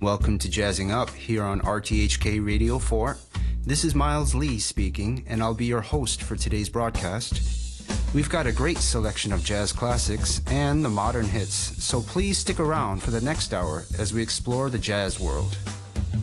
Welcome to Jazzing Up here on RTHK Radio 4. This is Miles Lee speaking, and I'll be your host for today's broadcast. We've got a great selection of jazz classics and the modern hits, so please stick around for the next hour as we explore the jazz world.